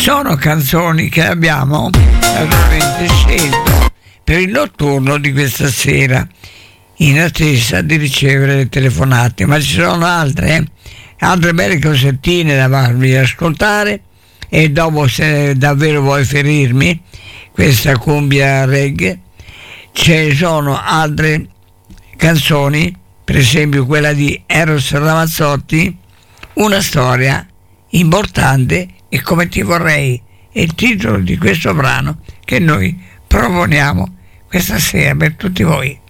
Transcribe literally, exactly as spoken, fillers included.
sono canzoni che abbiamo naturalmente scelto per il notturno di questa sera, in attesa di ricevere le telefonate, ma ci sono altre, eh? altre belle cosettine da farvi ascoltare, e dopo, se davvero vuoi ferirmi questa cumbia reggae, ci sono altre canzoni, per esempio quella di Eros Ramazzotti, Una storia importante e come ti vorrei, è il titolo di questo brano che noi proponiamo questa sera per tutti voi.